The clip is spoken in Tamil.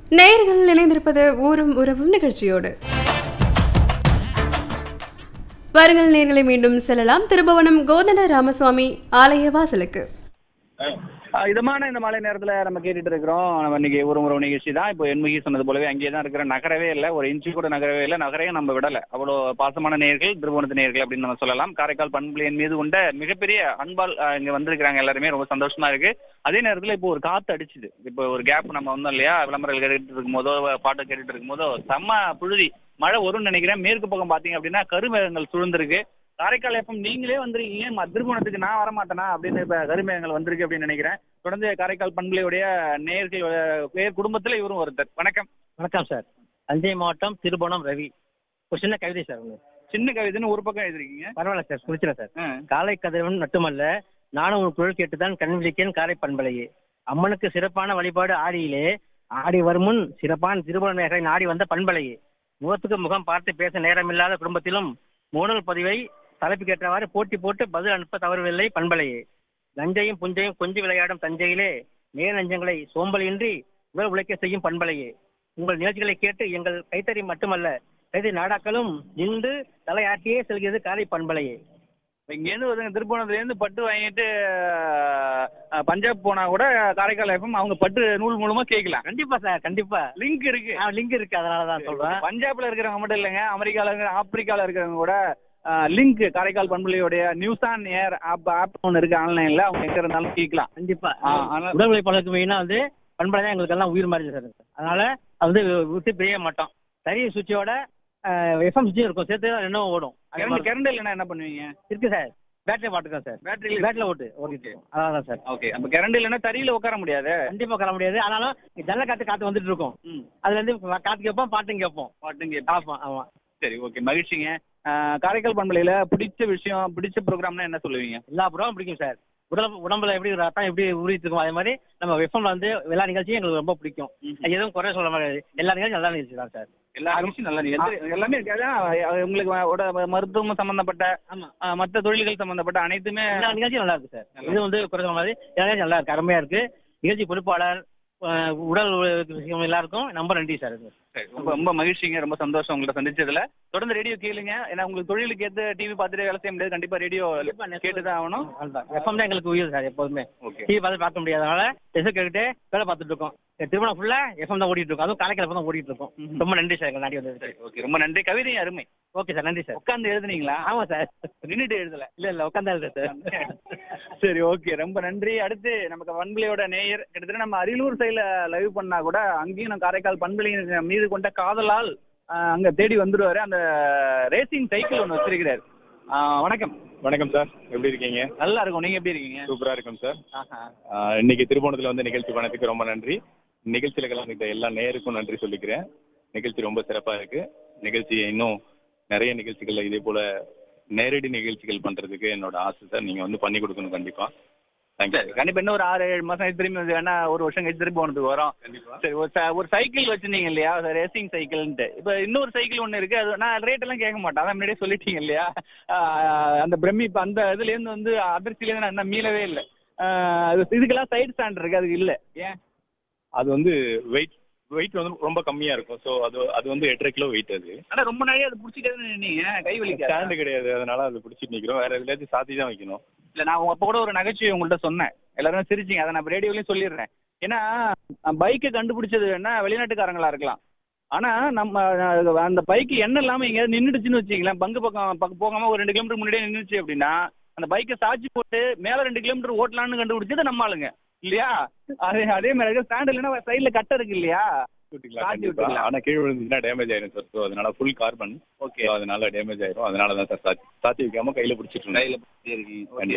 நேயர்கள் இணைந்திருப்பது ஊரும் உறவும் நிகழ்ச்சியோடு. வாருங்கள் நேயர்களை மீண்டும் செல்லலாம் திருபுவனம் கோதண்ட ராமசுவாமி ஆலய வாசலுக்கு. இதமான இந்த மாலை நேரத்துல நம்ம கேட்டுட்டு இருக்கிறோம். நம்ம இன்னைக்கு ஒரு முறை நிகழ்ச்சி தான். இப்போ என்முகி சொன்னது போலவே அங்கேயே தான் இருக்கிற, நகரவே இல்லை, ஒரு இன்ச்சு கூட நகரவே இல்லை, நகரையும் நம்ம விடலை. அவ்வளோ பாசமான நேயர்கள், திருவோணத்து நேயர்கள் அப்படின்னு நம்ம சொல்லலாம். காரைக்கால் பண்புலியின் மீது கொண்ட மிகப்பெரிய அன்பால் இங்க வந்திருக்கிறாங்க எல்லாருமே. ரொம்ப சந்தோஷமா இருக்கு. அதே நேரத்துல இப்போ ஒரு காத்து அடிச்சுது. இப்போ ஒரு கேப் நம்ம வந்தோம் இல்லையா, விளம்பரங்கள் கேட்டுட்டு இருக்கும் போதோ பாட்டு கேட்டுட்டு இருக்கும் போதோ செம்ம புழுதி மழை வரும்னு நினைக்கிறேன். மேற்கு பக்கம் பாத்தீங்க அப்படின்னா கருமேகங்கள் சூழ்ந்திருக்கு. காரைக்கால் எஃப்எம் நீங்களே வந்துருக்கீங்க, திருமணத்துக்கு நான் வரமாட்டேனா அப்படின்னு இப்ப கருமேகங்கள் வந்திருக்கு அப்படின்னு நினைக்கிறேன். தொடர்ந்து காரைக்கால் பண்புலையுடைய நேயர்கள் பேர் குடும்பத்துல இவரும் ஒருத்தர். வணக்கம். வணக்கம் சார். தஞ்சை மாவட்டம் திருபுவனம் ரவி. ஒரு சின்ன கவிதை சார். சின்ன கவிதைன்னு ஒரு பக்கம் எழுதிருக்கீங்க. பரவாயில்ல சார், குளிச்சிடறேன் சார். காலை கதிரவன் மட்டுமல்ல, நானும் ஒரு குரல் கேட்டுதான் கண் விழிக்கேன் காரை பண்பலையே. அம்மனுக்கு சிறப்பான வழிபாடு ஆடியிலே, ஆடி வருமுன் சிறப்பான திருபுவன நகரை நாடி வந்த பண்பலையே. முகத்துக்கு முகம் பார்த்து பேச நேரமில்லாத குடும்பத்திலும் மூணல் பதிவை தலைப்புக்கேற்றவாறு போட்டி போட்டு பதில் அனுப்ப தவறவில்லை பண்பலையே. நஞ்சையும் புஞ்சையும் கொஞ்சி விளையாடும் தஞ்சையிலே நேர் நஞ்சங்களை சோம்பலின்றி உடல் உழைக்க செய்யும் பண்பலையே. உங்கள் நிகழ்ச்சிகளை கேட்டு எங்கள் கைத்தறி மட்டுமல்ல, கைத்தறி நாடாக்களும் நின்று தலையாட்டியே செல்கிறது காலை பண்பலையே. இங்கேருந்து வருங்க, திருப்பூணத்துலேருந்து பட்டு வாங்கிட்டு பஞ்சாப் போனா கூட காரைக்கால் எஃப்எம் அவங்க பட்டு நூல் மூலமா கேட்கலாம். கண்டிப்பா சார், கண்டிப்பா லிங்க் இருக்கு. லிங்க் இருக்கு, அதனாலதான் சொல்றேன். பஞ்சாப்ல இருக்கிறவங்க மட்டும் இல்லைங்க, அமெரிக்கால இருக்கிற, ஆப்பிரிக்கால இருக்கிறவங்க கூட link Karaikal பண்புலையோடைய news on air app ஒன்று இருக்கு ஆன்லைன்ல, அவங்க எங்க இருந்தாலும் கேட்கலாம். கண்டிப்பா உடல் உழைப்பாளருக்கு மெயினா வந்து பண்பலை தான் எங்களுக்கு எல்லாம் உயிர் மாதிரி சார். அதனால அது வந்து விட்டு பிரிய மாட்டோம். சரி சுவிட்சோட எஃப்எம் சுவிட்சும் இருக்கும், சேர்த்து ரெண்டும் ஓடும். கரண்ட் இல்லைன்னா என்ன பண்ணுவீங்க? இருக்கு சார், பேட்டரி போட்டுக்கோம் சார். பேட்டரியில ஓட்டிட்டு அதான் சார். ஓகே. அப்ப கரண்ட் இல்லைன்னா தறியில உட்கார முடியாது. கண்டிப்பா உட்கார முடியாது. ஆனாலும் ஜல்ல காத்து வந்துட்டு இருக்கும். அதுல இருந்து காத்து கேட்போம், பாட்டும் கேட்போம். ஆமா. சரி, ஓகே, மகிழ்ச்சிங்க. காரைக்கால் பண்பலையில பிடிச்ச விஷயம், பிடிச்ச ப்ரோக்ராம்னா என்ன சொல்லுவீங்க? எல்லா ப்ரோக்ராமும் பிடிக்கும் சார். உடம்புல எப்படி ரத்தம் எப்படி ஊறிட்டு இருக்கும், அதே மாதிரி நம்ம எஃப்எம்ல வந்து எல்லா நிகழ்ச்சியும் எங்களுக்கு ரொம்ப பிடிக்கும். எதுவும் குறை சொல்ல மாதிரி எல்லா நிகழ்ச்சியும் நல்ல நிகழ்ச்சி தான் சார். எல்லா நிகழ்ச்சியும் நல்ல எல்லாமே இருக்காது. உங்களுக்கு மருத்துவம் சம்பந்தப்பட்ட மற்ற தொழில்கள் சம்பந்தப்பட்ட அனைத்துமே எல்லா நிகழ்ச்சியும் நல்லா இருக்கு சார். இது வந்து குறை சொல்ல மாதிரி எல்லா நிகழ்ச்சியும் நல்லா இருக்கு, அருமையா இருக்கு. நிகழ்ச்சி பொறுப்பாளர், உடல் விஷயம் எல்லாருக்கும் ரொம்ப நன்றி சார். ரொம்ப மகிழ்ச்சிங்க, ரொம்ப சந்தோஷம் உங்களை சந்திச்சதுல. தொடர்ந்து ரேடியோ கேளுங்க. ஏன்னா உங்களுக்கு தொழிலுக்கு ஏற்ற டிவி பார்த்துட்டு வேலை செய்ய முடியாது, கண்டிப்பா ரேடியோ கேட்டுதான் ஆகணும். எஃப்எம் தான் எங்களுக்கு உயிர் சார். எப்போதுமே டிவி பார்க்க முடியாதனால கேட்டுட்டு வேலை பார்த்துட்டு இருக்கோம். திருமணம் ஃபுல்லா எஃப்எம் தான் ஓடிட்டு இருக்கும், அதுவும் காலைக்கிழமை தான் ஓடிட்டு இருக்கும். ரொம்ப நன்றி சார் எங்க நாடி வந்தது. ஓகே, ரொம்ப நன்றி. கவிதை அருமை. ஓகே சார், நன்றி சார். உட்காந்து எழுதுனீங்களா? ஆமா சார். நின்றுட்டு எழுதல? இல்ல உட்காந்து எழுத சார். சரி, ஓகே, ரொம்ப நன்றி. அடுத்து நமக்கு பண்புலையோட நேயர், கிட்டத்தட்ட நம்ம அரியலூர் சைட்ல லைவ் பண்ணா கூட அங்கேயும் நம்ம காரைக்கால் பண்புலையின் மீது கொண்ட காதலால் அங்க தேடி வந்துருவாரு. அந்த ரேசிங் சைக்கிள் ஒன்று வச்சிருக்கிறாரு. வணக்கம். வணக்கம் சார், எப்படி இருக்கீங்க? நல்லா இருக்கும், நீங்க எப்படி இருக்கீங்க? சூப்பரா இருக்கும் சார். இன்னைக்கு திருவோணத்துல வந்து நிகழ்ச்சி பண்ணதுக்கு ரொம்ப நன்றி. நிகழ்ச்சியில கலந்துக்கிட்ட எல்லா நேயருக்கும் நன்றி சொல்லிக்கிறேன். நிகழ்ச்சி ரொம்ப சிறப்பா இருக்கு. நிகழ்ச்சி இன்னும் நிறைய நிகழ்ச்சிகள் இதே போல நேரடி நிகழ்ச்சிகள் பண்றதுக்கு என்னோட ஆசை சார். நீங்க வந்து பண்ணி கொடுக்கணும் கண்டிப்பா. கண்டிப்பா இன்னும் ஒரு 6-7 மாசம் திரும்பி வேணா, ஒரு வருஷம் கழிச்சு திரும்பி போனதுக்கு வரோம். சரி, ஒரு சைக்கிள் வச்சிருந்தீங்க இல்லையா, ரேசிங் சைக்கிள்ன்ட்டு. இப்ப இன்னொரு சைக்கிள் ஒண்ணு இருக்கு, அது நான் ரேட் எல்லாம் கேட்க மாட்டேன், அதான் முன்னாடியே சொல்லிட்டீங்க இல்லையா. அந்த பிரமிப்பு, அந்த இதுல இருந்து வந்து அதிர்ச்சியில இருந்து நான் இன்னும் மீளவே இல்லை. இதுக்கெல்லாம் சைடு ஸ்டாண்ட் இருக்கு, அதுக்கு இல்ல ஏன்? அது வந்து வெயிட் வந்து ரொம்ப கம்மியா இருக்கும். ஸோ அது வந்து 8.5 கிலோ வெயிட். அது ஆனா ரொம்ப நாளே அது பிடிச்சிட்டே நீங்க கை வலிக்க ஸ்டாண்டு கிடையாது, அதனால அது பிடிச்சிட்டு நிக்கிறோம். வேற எதுலாச்சும் சாத்தி தான் வைக்கணும். இல்ல, நான் அப்ப கூட ஒரு நகைச்சுவை உங்கள்கிட்ட சொன்னேன், எல்லாரும் சிரிச்சிங்க. அதை நான் ரேடியோலயும் சொல்லிடுறேன். ஏன்னா பைக்கை கண்டுபிடிச்சது வேணா வெளிநாட்டுக்காரங்களா இருக்கலாம், ஆனா நம்ம அந்த பைக்கு எண்ணெய் இல்லாம எங்கேயாவது நின்றுடுச்சுன்னு வச்சுக்கலாம், பங்கு பக்கம் போகாம ஒரு 2 கிலோமீட்டர் முன்னாடியே நின்றுச்சு அப்படின்னா, அந்த பைக்கை சாட்சி போட்டு மேல 2 கிலோமீட்டர் ஓட்டலான்னு கண்டுபிடிச்சது நம்ம ஆளுங்க இல்லையா. அதே மாதிரி ஸ்டாண்ட் இல்லைன்னா சைட்ல கட்டை இருக்கு இல்லையா, ஆனா கீழே விழுந்துச்சுன்னா டேமேஜ் ஆயிரும் சார். ஸோ அதனால ஃபுல் கார்பன். ஓகே, அதனால டேமேஜ் ஆயிரும். அதனால தான் சார் சாத்தி வைக்காம கையில பிடிச்சிட்டு இருக்கேன்.